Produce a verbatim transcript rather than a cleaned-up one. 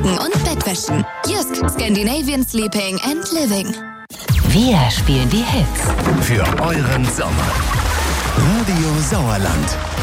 Decken und Bettwäschen. Jysk, Scandinavian Sleeping and Living. Wir spielen die Hits für euren Sommer. Radio Sauerland.